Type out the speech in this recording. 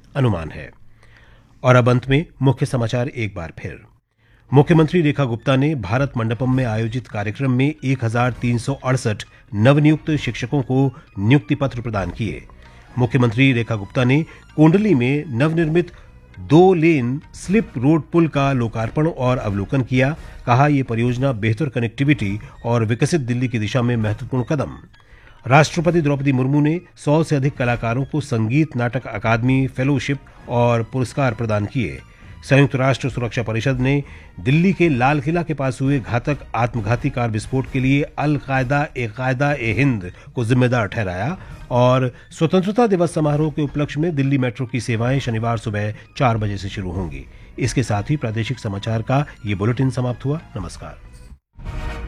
अनुमान है। और अब अंत में मुख्य समाचार एक बार फिर। मुख्यमंत्री रेखा गुप्ता ने भारत मंडपम में आयोजित कार्यक्रम में 1368 नवनियुक्त शिक्षकों को नियुक्ति पत्र प्रदान किए। मुख्यमंत्री रेखा गुप्ता ने कोंडली में नवनिर्मित 2 लेन स्लिप रोड पुल का लोकार्पण और अवलोकन किया। कहा, यह परियोजना बेहतर कनेक्टिविटी और विकसित दिल्ली की दिशा में महत्वपूर्ण कदम। राष्ट्रपति द्रौपदी मुर्मू ने 100 से अधिक कलाकारों को संगीत नाटक अकादमी फेलोशिप और पुरस्कार प्रदान किए। संयुक्त राष्ट्र सुरक्षा परिषद ने दिल्ली के लाल किला के पास हुए घातक आत्मघाती कार विस्फोट के लिए अल कायदा ए हिंद को जिम्मेदार ठहराया। और स्वतंत्रता दिवस समारोह के उपलक्ष्य में दिल्ली मेट्रो की सेवाएं शनिवार सुबह 4 बजे से शुरू होंगी। इसके साथ ही प्रादेशिक समाचार का ये बुलेटिन समाप्त हुआ। नमस्कार।